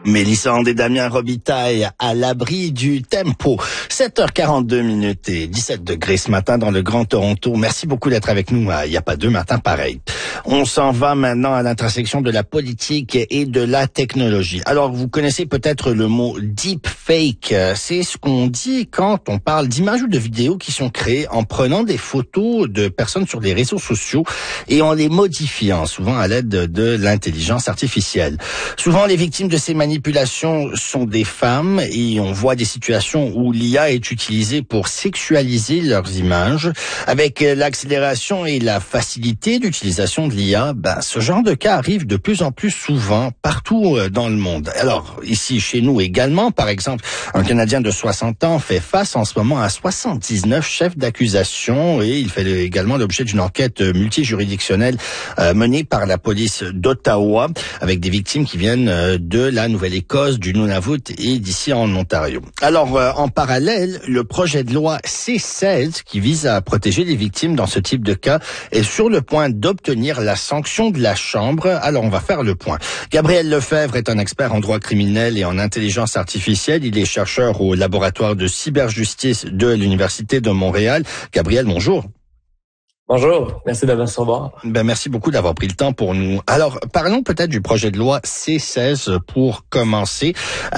Mélissande et Damien Robitaille à l'abri du tempo. 7h42 minutes et 17 degrés ce matin dans le Grand Toronto. Merci beaucoup d'être avec nous. Il n'y a pas deux matins pareils. On s'en va maintenant à l'intersection de la politique et de la technologie. Alors, vous connaissez peut-être le mot deepfake. C'est ce qu'on dit quand on parle d'images ou de vidéos qui sont créées en prenant des photos de personnes sur les réseaux sociaux et en les modifiant, souvent à l'aide de l'intelligence artificielle. Souvent, les victimes de ces manipulations sont des femmes et on voit des situations où l'IA est utilisée pour sexualiser leurs images. Avec l'accélération et la facilité d'utilisation de l'IA, ce genre de cas arrive de plus en plus souvent partout dans le monde. Alors, ici, chez nous également, par exemple, un Canadien de 60 ans fait face en ce moment à 79 chefs d'accusation et il fait également l'objet d'une enquête multijuridictionnelle menée par la police d'Ottawa avec des victimes qui viennent de la Nouvelle-Écosse, du Nunavut et d'ici en Ontario. Alors, en parallèle, le projet de loi C-16 qui vise à protéger les victimes dans ce type de cas est sur le point d'obtenir la sanction de la Chambre. Alors, on va faire le point. Gabriel Lefebvre est un expert en droit criminel et en intelligence artificielle. Il est chercheur au laboratoire de cyberjustice de l'Université de Montréal. Gabriel, bonjour. Bonjour, merci de me recevoir. Merci beaucoup d'avoir pris le temps pour nous. Alors, parlons peut-être du projet de loi C-16 pour commencer.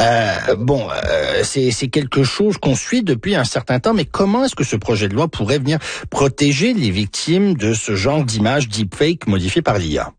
C'est quelque chose qu'on suit depuis un certain temps, mais comment est-ce que ce projet de loi pourrait venir protéger les victimes de ce genre d'images deepfake modifiées par l'IA?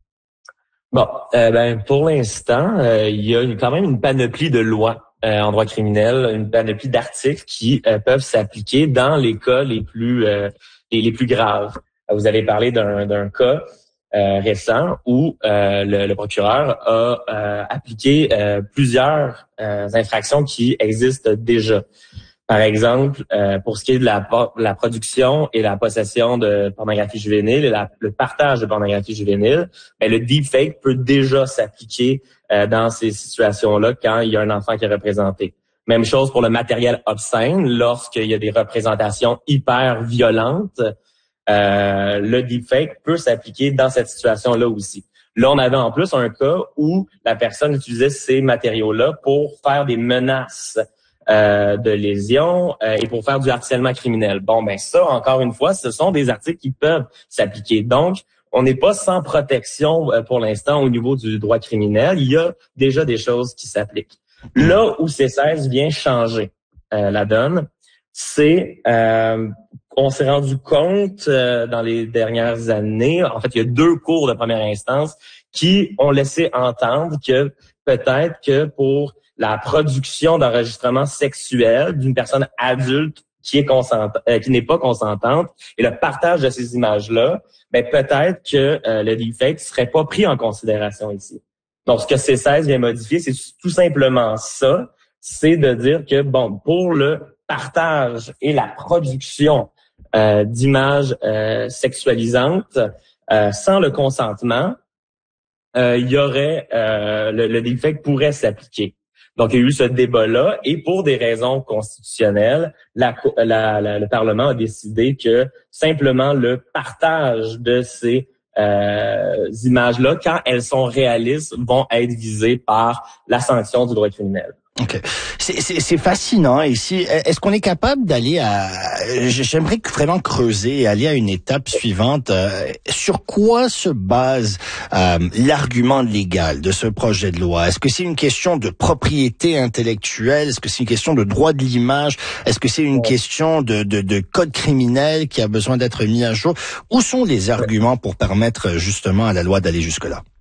Pour l'instant, il y a quand même une panoplie de lois en droit criminel, une panoplie d'articles qui peuvent s'appliquer dans les cas les plus graves. Vous avez parlé d'un cas récent où le procureur a appliqué plusieurs infractions qui existent déjà. Par exemple, pour ce qui est de la production et la possession de pornographie juvénile et le partage de pornographie juvénile, le deepfake peut déjà s'appliquer dans ces situations-là quand il y a un enfant qui est représenté. Même chose pour le matériel obscène, lorsqu'il y a des représentations hyper violentes, le deepfake peut s'appliquer dans cette situation-là aussi. Là, on avait en plus un cas où la personne utilisait ces matériaux-là pour faire des menaces de lésions et pour faire du harcèlement criminel. Ça, encore une fois, ce sont des articles qui peuvent s'appliquer. Donc, on n'est pas sans protection pour l'instant au niveau du droit criminel. Il y a déjà des choses qui s'appliquent. Là où C-16 vient changer la donne, c'est on s'est rendu compte dans les dernières années, en fait, il y a 2 cours de première instance qui ont laissé entendre que peut-être que pour la production d'enregistrements sexuels d'une personne adulte qui n'est pas consentante et le partage de ces images-là, peut-être que le deepfake serait pas pris en considération ici. Donc, ce que C-16 vient modifier, c'est tout simplement ça, c'est de dire que, pour le partage et la production d'images sexualisantes sans le consentement, il y aurait le deepfake pourrait s'appliquer. Donc, il y a eu ce débat-là et pour des raisons constitutionnelles, le Parlement a décidé que simplement le partage de ces images-là, quand elles sont réalistes, vont être visées par la sanction du droit criminel. OK. C'est fascinant ici. Est-ce qu'on est capable d'aller j'aimerais vraiment creuser et aller à une étape suivante. Sur quoi se base l'argument légal de ce projet de loi? Est-ce que c'est une question de propriété intellectuelle? Est-ce que c'est une question de droit de l'image? Est-ce que c'est une question de code criminel qui a besoin d'être mis à jour? Où sont les arguments pour permettre justement à la loi d'aller jusque-là?